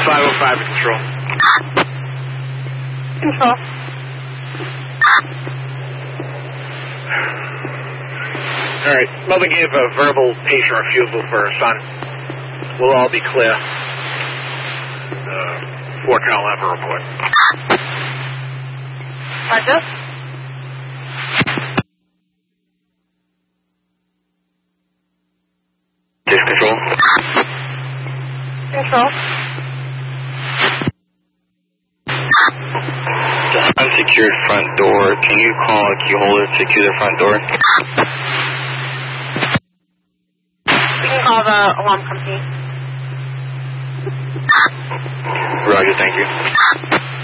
505 control. Control. Alright, Melvin gave a verbal patient refusal for her son. We'll all be clear. Fort Cal will have a report. Roger. This control. Control. The unsecured front door. Can you call a key holder to secure the front door? We can call the alarm company. Roger, thank you.